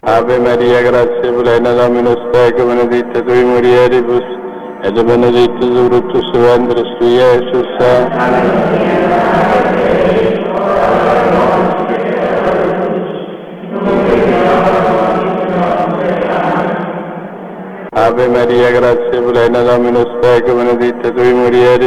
Ave Maria, gratia plena, Dominus tecum, benedicta tui mulieribus, et benedictus fructus ventris tui, Iesus. Ave Maria, gratia plena, Dominus tecum, benedicta tui mulieribus,